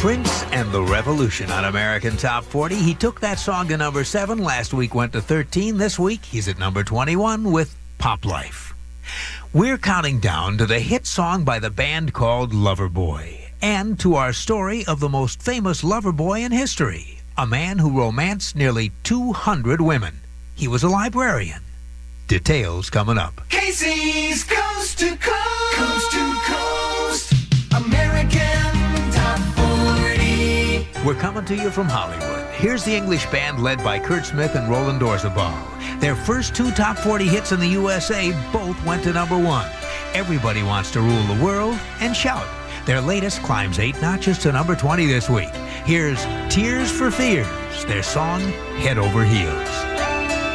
Prince and the Revolution on American Top 40. He took that song to number 7. Last week went to 13. This week, he's at number 21 with Pop Life. We're counting down to the hit song by the band called Loverboy, and to our story of the most famous lover boy in history, a man who romanced nearly 200 women. He was a librarian. Details coming up. Casey's Coast to Coast. Coast to Coast. American Top 40. We're coming to you from Hollywood. Here's the English band led by Kurt Smith and Roland Orzabal. Their first 2 top 40 hits in the USA both went to number 1. Everybody Wants to Rule the World and Shout. Their latest climbs 8 notches to number 20 this week. Here's Tears for Fears, their song Head Over Heels.